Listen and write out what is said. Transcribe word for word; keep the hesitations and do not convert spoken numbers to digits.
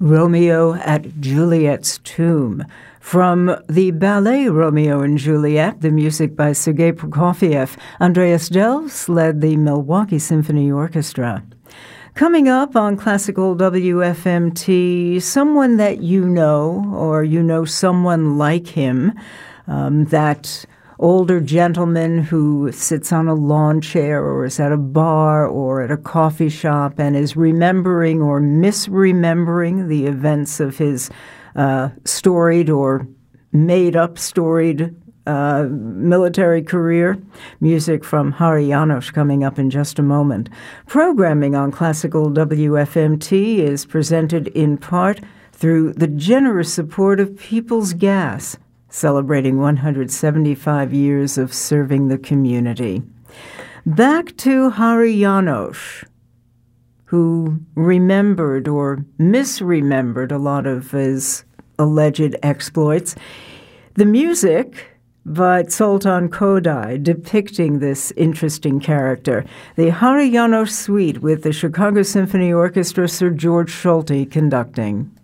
Romeo at Juliet's Tomb. From the ballet Romeo and Juliet, the music by Sergei Prokofiev, Andreas Delfs led the Milwaukee Symphony Orchestra. Coming up on Classical W F M T, someone that you know, or you know someone like him, um, that older gentleman who sits on a lawn chair or is at a bar or at a coffee shop and is remembering or misremembering the events of his uh, storied or made-up storied uh, military career. Music from Hari Janos coming up in just a moment. Programming on Classical W F M T is presented in part through the generous support of People's Gas, celebrating one hundred seventy-five years of serving the community. Back to Hari Janos, who remembered or misremembered a lot of his alleged exploits. The music by Zoltan Kodály depicting this interesting character. The Hari Janos Suite with the Chicago Symphony Orchestra, Sir George Solti conducting.